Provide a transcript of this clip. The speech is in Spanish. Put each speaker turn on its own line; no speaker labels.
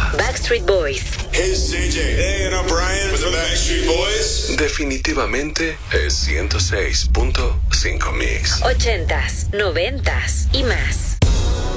moda.
Backstreet Boys.
Hey, it's JJ. Hey, and I'm Brian with the Backstreet Boys.
Definitivamente es 106.5 Mix.
80s, 90s y más.